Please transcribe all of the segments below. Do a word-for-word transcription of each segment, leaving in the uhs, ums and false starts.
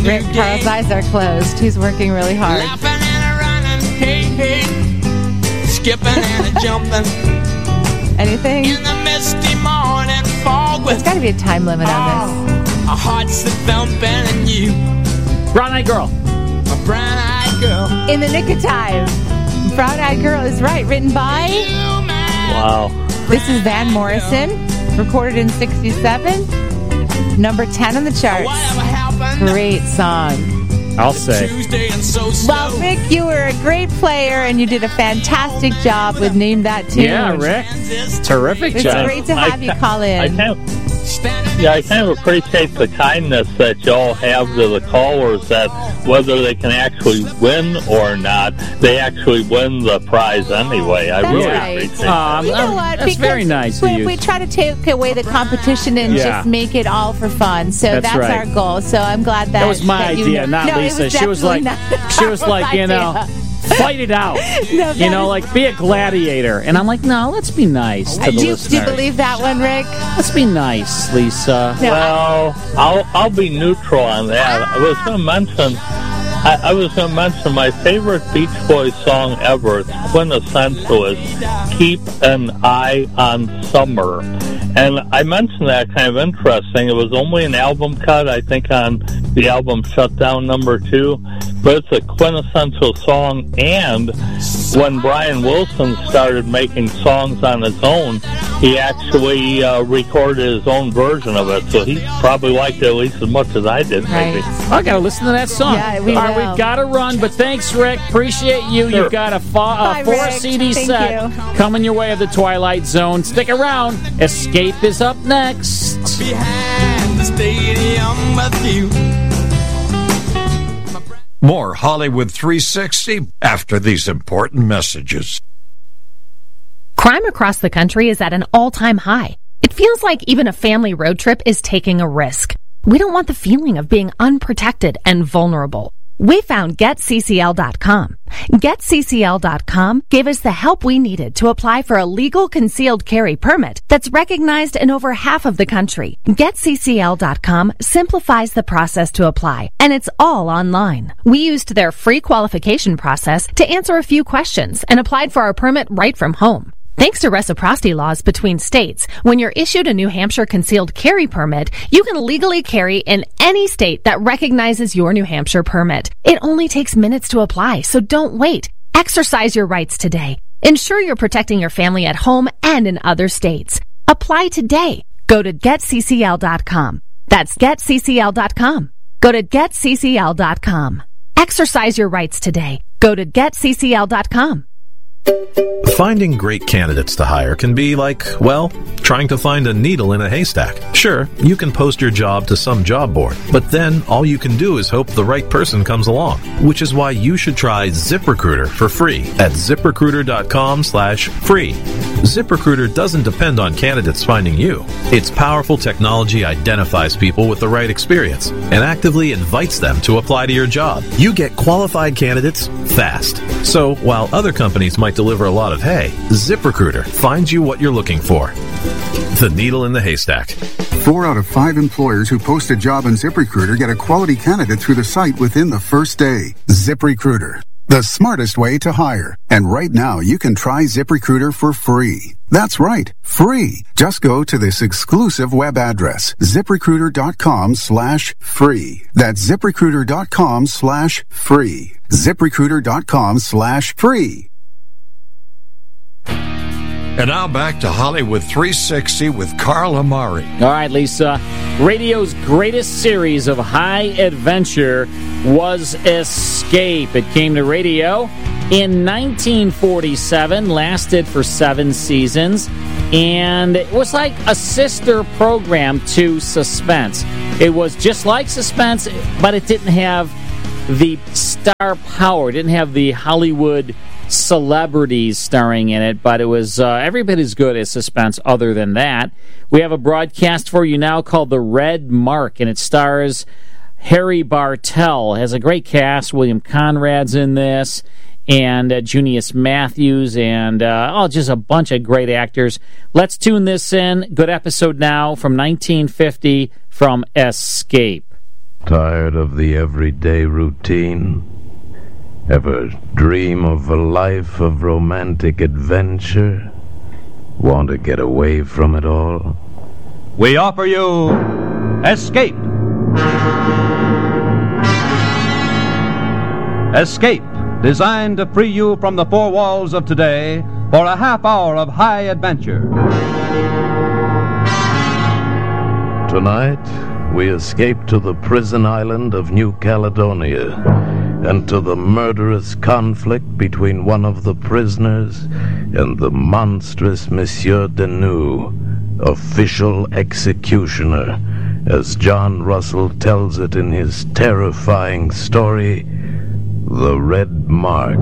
Rick, Carl's eyes are closed. He's working really hard. Laughing and running, hey, hey, skipping and jumping. Anything? In the misty morning fog. There's got to be a time limit on this. Our hearts are thumping and you. Brown-eyed girl. A brown-eyed girl. In the nick of time. Brown-eyed girl is right. Written by? Wow. This is Van Morrison. Recorded in sixty-seven. Number ten on the charts. Great song. I'll say. Well, Rick, you were a great player, and you did a fantastic job with Name That Tune. Yeah, Rick. Terrific It's job. great to have I, you call in. I kind of, yeah, I kind of appreciate the kindness that y'all have to the callers, that whether they can actually win or not, they actually win the prize anyway. I That's really right. appreciate Um, that. You know what? That's Because very nice we, of you. we try to take away the competition and Yeah. just make it all for fun. So That's that's, right. our goal. So I'm glad that That was my that you idea, know- not no, it Lisa. was She was like, definitely not she was like, you idea. know, fight it out. No, you know, that like be a gladiator. And I'm like, no, let's be nice to the do, you, do listener. you believe that one, Rick? Let's be nice, Lisa. No, Well, I'll I'll be neutral on that. I was going to mention, I, I was going to mention my favorite Beach Boys song ever. It's quintessential. Is "Keep an Eye on Summer," and I mentioned that kind of interesting. It was only an album cut, I think, on the album Shutdown Number Two, but it's a quintessential song. And when Brian Wilson started making songs on his own, he actually uh, recorded his own version of it, so he probably liked it at least as much as I did, maybe. Right. I got to listen to that song. Yeah, we All right, will. we've got to run, but thanks, Rick. Appreciate you. Sure. You've got a, fo- a Bye, four Rick. C D Thank set you. coming your way of the Twilight Zone. Stick around. Escape is up next. Behind the stadium with you. More Hollywood three sixty after these important messages. Crime across the country is at an all-time high. It feels like even a family road trip is taking a risk. We don't want the feeling of being unprotected and vulnerable. We found Get C C L dot com. Get C C L dot com gave us the help we needed to apply for a legal concealed carry permit that's recognized in over half of the country. Get C C L dot com simplifies the process to apply, and it's all online. We used their free qualification process to answer a few questions and applied for our permit right from home. Thanks to reciprocity laws between states, when you're issued a New Hampshire concealed carry permit, you can legally carry in any state that recognizes your New Hampshire permit. It only takes minutes to apply, so don't wait. Exercise your rights today. Ensure you're protecting your family at home and in other states. Apply today. Go to Get C C L dot com. That's Get C C L dot com. Go to Get C C L dot com. Exercise your rights today. Go to Get C C L dot com. Finding great candidates to hire can be like, well, trying to find a needle in a haystack. Sure, you can post your job to some job board, but then all you can do is hope the right person comes along, which is why you should try ZipRecruiter for free at ZipRecruiter.com slash free. ZipRecruiter doesn't depend on candidates finding you. Its powerful technology identifies people with the right experience and actively invites them to apply to your job. You get qualified candidates fast. So while other companies might deliver a lot of hay, ZipRecruiter finds you what you're looking for. The needle in the haystack. Four out of five employers who post a job on ZipRecruiter get a quality candidate through the site within the first day. ZipRecruiter, the smartest way to hire. And right now, you can try ZipRecruiter for free. That's right, free. Just go to this exclusive web address, ZipRecruiter.com slash free. That's ZipRecruiter.com slash free. ZipRecruiter.com slash free. And now back to Hollywood three sixty with Carl Amari. All right, Lisa. Radio's greatest series of high adventure was Escape. It came to radio in nineteen forty-seven, lasted for seven seasons, and it was like a sister program to Suspense. It was just like Suspense, but it didn't have the star power. It didn't have the Hollywood celebrities starring in it, but it was uh, every bit as good as Suspense other than that. We have a broadcast for you now called The Red Mark, and it stars Harry Bartell. It has a great cast. William Conrad's in this, and uh, Junius Matthews, and uh, oh, just a bunch of great actors. Let's tune this in. Good episode now from nineteen fifty from Escape. Tired of the everyday routine? Ever dream of a life of romantic adventure? Want to get away from it all? We offer you Escape. Escape, designed to free you from the four walls of today for a half hour of high adventure. Tonight, we escape to the prison island of New Caledonia and to the murderous conflict between one of the prisoners and the monstrous Monsieur Deneau, official executioner, as John Russell tells it in his terrifying story, The Red Mark.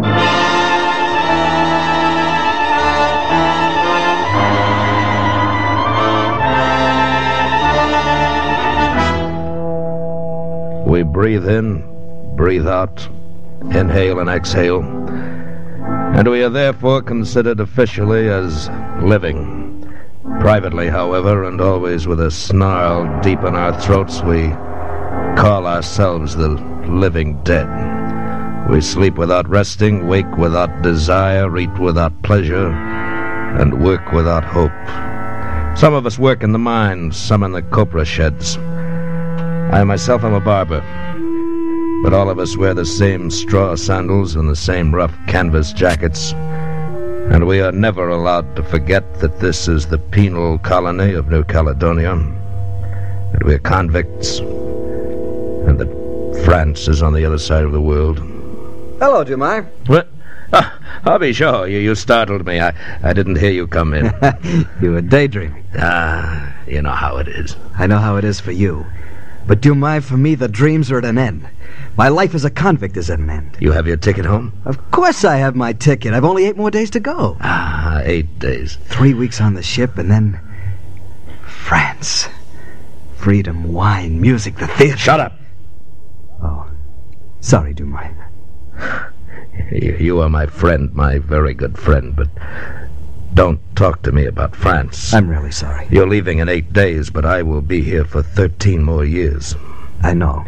We breathe in, breathe out, inhale and exhale, and we are therefore considered officially as living. Privately, however, and always with a snarl deep in our throats, we call ourselves the living dead. We sleep without resting, wake without desire, eat without pleasure, and work without hope. Some of us work in the mines, some in the copra sheds. I myself am a barber, but all of us wear the same straw sandals and the same rough canvas jackets, and we are never allowed to forget that this is the penal colony of New Caledonia, that we are convicts, and that France is on the other side of the world. Hello, Jemai. What? Oh, I'll be sure. You, you startled me. I, I didn't hear you come in. You were daydreaming. Ah, you know how it is. I know how it is for you. But, Jemai, for me, the dreams are at an end. My life as a convict is at an end. You have your ticket home? Of course I have my ticket. I've only eight more days to go. Ah, eight days. Three weeks on the ship, and then France. Freedom, wine, music, the theater. Shut up. Oh, sorry, Jemai. You, you are my friend, my very good friend, but don't talk to me about France. I'm really sorry. You're leaving in eight days, but I will be here for thirteen more years. I know.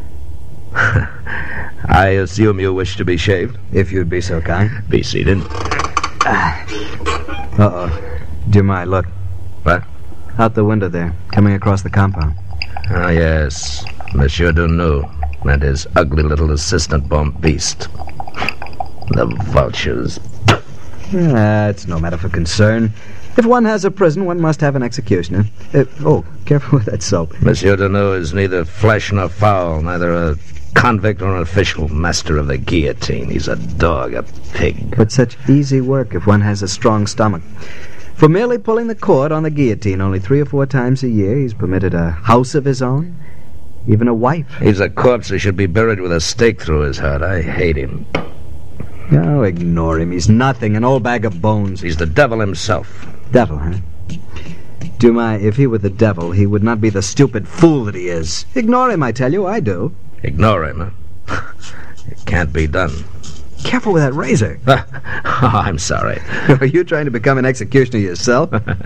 I assume you wish to be shaved? If you'd be so kind. Be seated. Uh-oh. Jemai, look. What? Out the window there, coming across the compound. Ah, yes. Monsieur Deneau and his ugly little assistant bomb beast. The vultures. Ah, it's no matter for concern. If one has a prison, one must have an executioner. Uh, oh, careful with that soap. Monsieur Deneau is neither flesh nor fowl, neither a convict or an official master of the guillotine. He's a dog, a pig. But such easy work if one has a strong stomach. For merely pulling the cord on the guillotine only three or four times a year, he's permitted a house of his own, even a wife. He's a corpse who should be buried with a stake through his heart. I hate him. Oh, ignore him. He's nothing, an old bag of bones. He's the devil himself. Devil, huh? Dumais, if he were the devil, he would not be the stupid fool that he is. Ignore him, I tell you. I do. Ignore him, huh? It can't be done. Careful with that razor. Oh, I'm sorry. Are you trying to become an executioner yourself?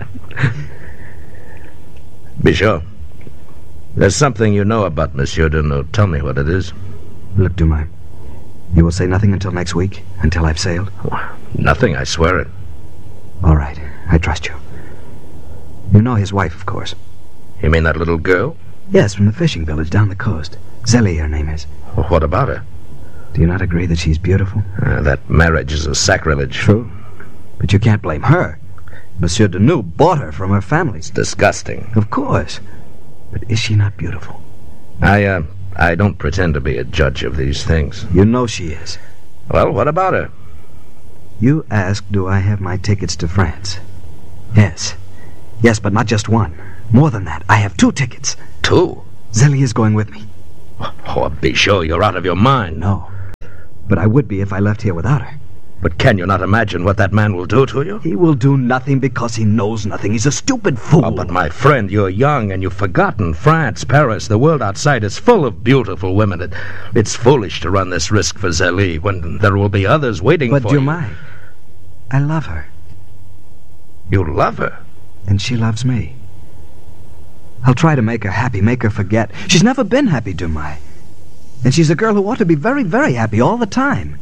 Be sure. There's something you know about Monsieur Deneau. Tell me what it is. Look, Dumais. You will say nothing until next week? Until I've sailed? Oh, nothing, I swear it. All right. I trust you. You know his wife, of course. You mean that little girl? Yes, from the fishing village down the coast. Zélie, her name is. Well, what about her? Do you not agree that she's beautiful? Uh, that marriage is a sacrilege. True. But you can't blame her. Monsieur Deneau bought her from her family. It's disgusting. Of course. But is she not beautiful? I, uh... I don't pretend to be a judge of these things. You know she is. Well, what about her? You asked, do I have my tickets to France? Yes. Yes, but not just one. More than that. I have two tickets. Two? Zélie is going with me. Oh, be sure you're out of your mind. No. But I would be if I left here without her. But can you not imagine what that man will do to you? He will do nothing because he knows nothing. He's a stupid fool. Oh, but my friend, you're young and you've forgotten France, Paris, the world outside is full of beautiful women. It, it's foolish to run this risk for Zélie when there will be others waiting but for you. But Dumais, I love her. You love her? And she loves me. I'll try to make her happy, make her forget. She's never been happy, Dumai. And she's a girl who ought to be very, very happy all the time.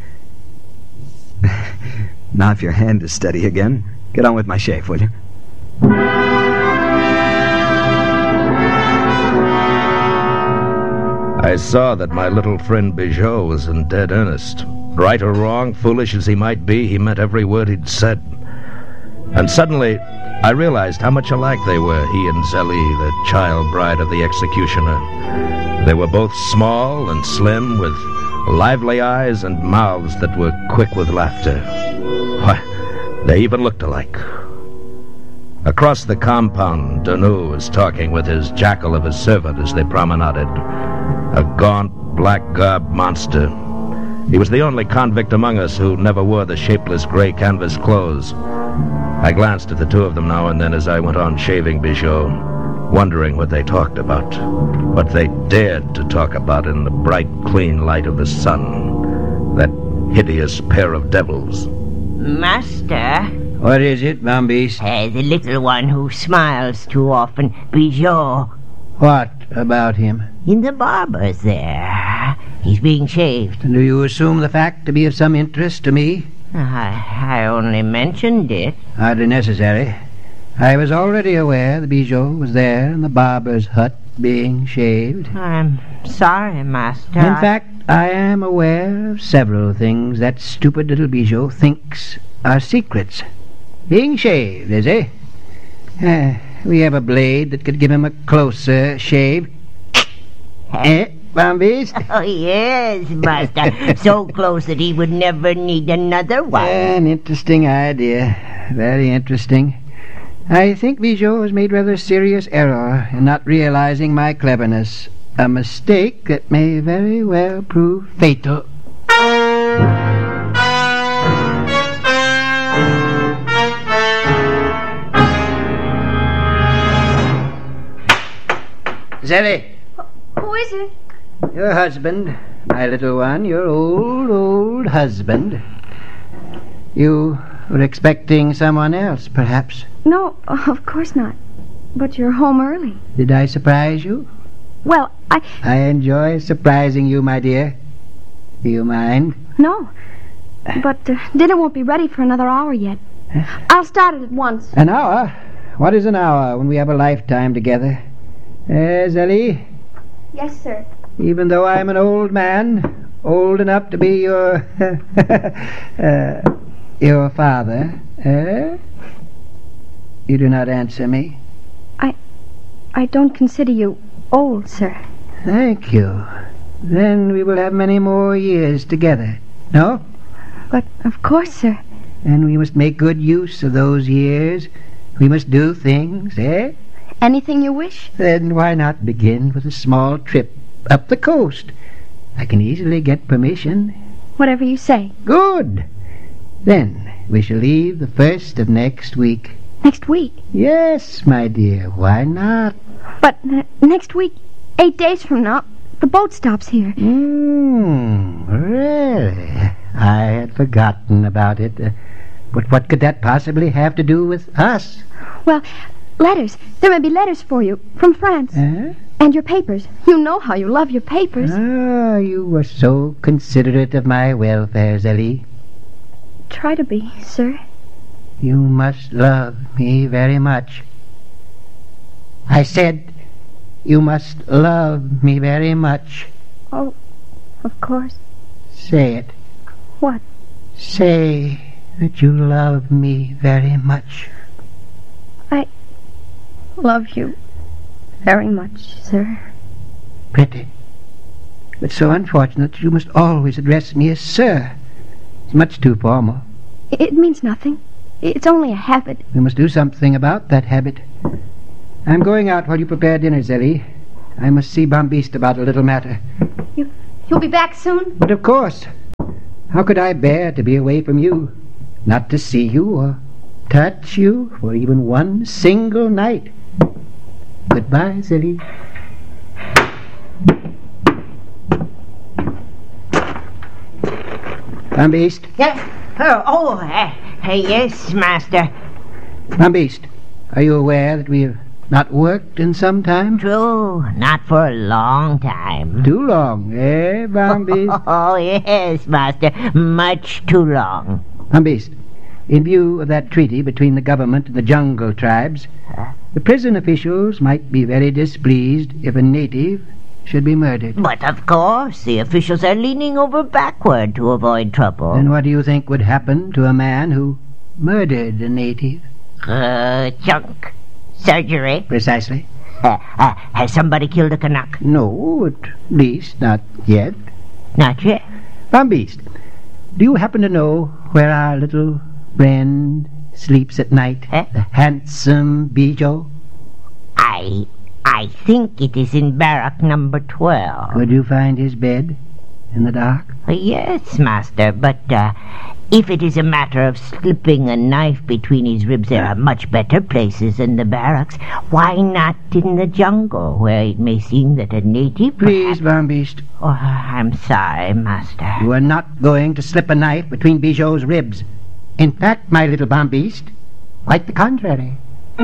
Now if your hand is steady again, get on with my shave, will you? I saw that my little friend Bijot was in dead earnest. Right or wrong, foolish as he might be, he meant every word he'd said. And suddenly, I realized how much alike they were, he and Zélie, the child bride of the executioner. They were both small and slim, with lively eyes and mouths that were quick with laughter. Why, they even looked alike. Across the compound, Denou was talking with his jackal of a servant as they promenaded. A gaunt, black-garbed monster. He was the only convict among us who never wore the shapeless gray canvas clothes. I glanced at the two of them now and then as I went on shaving Bijot, wondering what they talked about, what they dared to talk about in the bright, clean light of the sun. That hideous pair of devils. Master? What is it, Bambis? Uh, the little one who smiles too often, Bijot. What about him? In the barber's there. He's being shaved. Do you assume the fact to be of some interest to me? I, I only mentioned it. Hardly necessary. I was already aware the Bijot was there in the barber's hut being shaved. I'm sorry, Master. In fact, I am aware of several things that stupid little Bijot thinks are secrets. Being shaved, is he? Uh, we have a blade that could give him a closer shave. Eh, Bambis? Oh, yes, Master. So close that he would never need another one. An interesting idea. Very interesting. I think Bijot has made rather serious error in not realizing my cleverness. A mistake that may very well prove fatal. Zélie! Who is it? Your husband, my little one, your old, old husband. You were expecting someone else, perhaps. No, of course not. But you're home early. Did I surprise you? Well, I... I enjoy surprising you, my dear. Do you mind? No. But uh, dinner won't be ready for another hour yet. Huh? I'll start it at once. An hour? What is an hour when we have a lifetime together? Eh, Zélie? Yes, sir. Even though I'm an old man, old enough to be your... uh, your father, eh? You do not answer me? I... I don't consider you old, sir. Thank you. Then we will have many more years together, no? But, of course, sir. And we must make good use of those years. We must do things, eh? Anything you wish? Then why not begin with a small trip up the coast? I can easily get permission. Whatever you say. Good. Then we shall leave the first of next week. Next week? Yes, my dear. Why not? But uh, next week, eight days from now, the boat stops here. Hmm, really? I had forgotten about it. Uh, but what could that possibly have to do with us? Well, letters. There may be letters for you from France. Uh? And your papers. You know how you love your papers. Ah, you were so considerate of my welfare, Zélie. Try to be, sir. You must love me very much. I said you must love me very much. Oh, of course. Say it. What? Say that you love me very much. I love you very much, sir. Pretty. But so unfortunate that you must always address me as sir. It's much too formal. It means nothing. It's only a habit. We must do something about that habit. I'm going out while you prepare dinner, Zélie. I must see Bambiste about a little matter. You, you'll be back soon? But of course. How could I bear to be away from you? Not to see you or touch you for even one single night. Goodbye, Zélie. Bambiste? Yes. Oh, oh uh, uh, yes, Master. Bambiste, are you aware that we have Not worked in some time? True, not for a long time. Too long, eh, Bumbeast? Oh, yes, Master, much too long. Bumbeast, in view of that treaty between the government and the jungle tribes, the prison officials might be very displeased if a native should be murdered. But of course, the officials are leaning over backward to avoid trouble. And what do you think would happen to a man who murdered a native? Uh, junk. Surgery. Precisely. Uh, uh, has somebody killed a Canuck? No, at least not yet. Not yet? Bumbeast, do you happen to know where our little friend sleeps at night? Huh? The handsome Bijou? I... I think it is in barrack number twelve. Could you find his bed in the dark? Uh, yes, Master, but uh, if it is a matter of slipping a knife between his ribs, there are much better places than the barracks. Why not in the jungle, where it may seem that a native... Please, Bumbeast. Oh, I'm sorry, Master. You are not going to slip a knife between Bijou's ribs. In fact, my little Bumbeast, quite the contrary.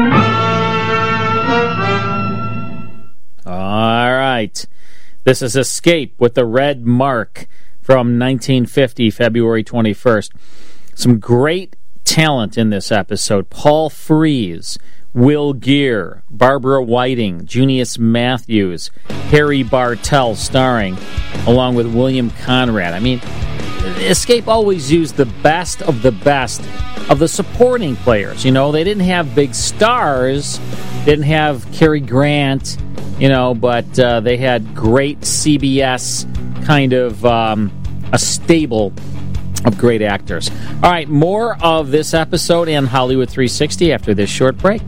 All right. This is Escape with the Red Mark from nineteen fifty, February twenty-first. Some great talent in this episode. Paul Frees, Will Geer, Barbara Whiting, Junius Matthews, Harry Bartell starring, along with William Conrad. I mean, Escape always used the best of the best of the supporting players. You know, they didn't have big stars, didn't have Cary Grant, you know, but uh, they had great C B S kind of um, a stable of great actors. All right, more of this episode and Hollywood three sixty after this short break.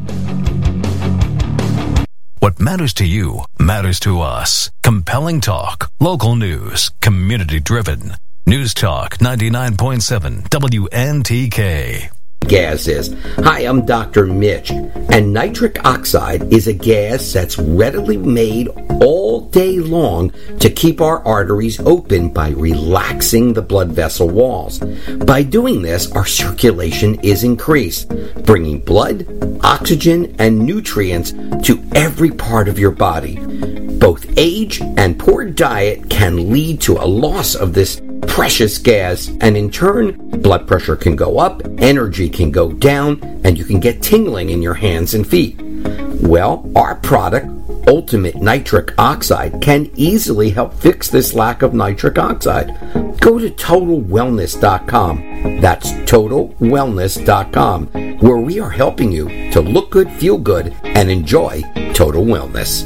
What matters to you matters to us. Compelling talk, local news, community-driven. News Talk ninety-nine point seven W N T K. Gas is. Hi, I'm Doctor Mitch, and nitric oxide is a gas that's readily made all day long to keep our arteries open by relaxing the blood vessel walls. By doing this, our circulation is increased, bringing blood, oxygen, and nutrients to every part of your body. Both age and poor diet can lead to a loss of this precious gas, and in turn, blood pressure can go up, energy can go down, and you can get tingling in your hands and feet. Well, our product, Ultimate Nitric Oxide, can easily help fix this lack of nitric oxide. Go to total wellness dot com. That's total wellness dot com, where we are helping you to look good, feel good, and enjoy total wellness.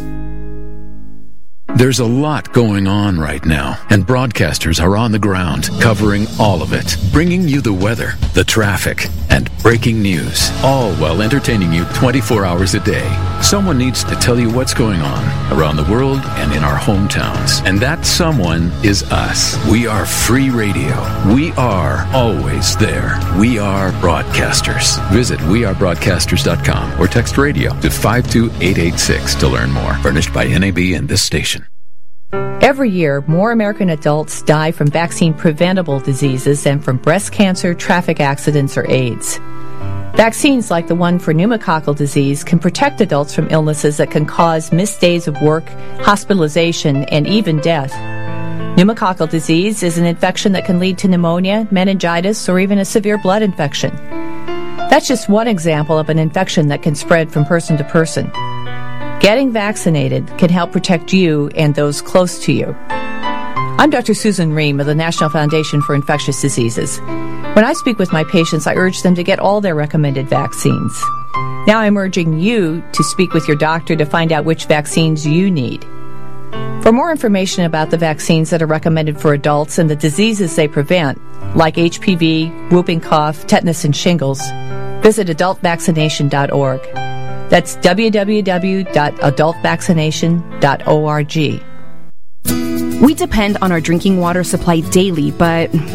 There's a lot going on right now, and broadcasters are on the ground covering all of it, bringing you the weather, the traffic, and breaking news, all while entertaining you twenty-four hours a day. Someone needs to tell you what's going on around the world and in our hometowns, and that someone is us. We are free radio. We are always there. We are broadcasters. Visit we are broadcasters dot com or text radio to five two eight eight six to learn more. Furnished by N A B and this station. Every year, more American adults die from vaccine-preventable diseases than from breast cancer, traffic accidents, or AIDS. Vaccines like the one for pneumococcal disease can protect adults from illnesses that can cause missed days of work, hospitalization, and even death. Pneumococcal disease is an infection that can lead to pneumonia, meningitis, or even a severe blood infection. That's just one example of an infection that can spread from person to person. Getting vaccinated can help protect you and those close to you. I'm Doctor Susan Ream of the National Foundation for Infectious Diseases. When I speak with my patients, I urge them to get all their recommended vaccines. Now I'm urging you to speak with your doctor to find out which vaccines you need. For more information about the vaccines that are recommended for adults and the diseases they prevent, like H P V, whooping cough, tetanus, and shingles, visit adult vaccination dot org. That's w w w dot adult vaccination dot org. We depend on our drinking water supply daily, but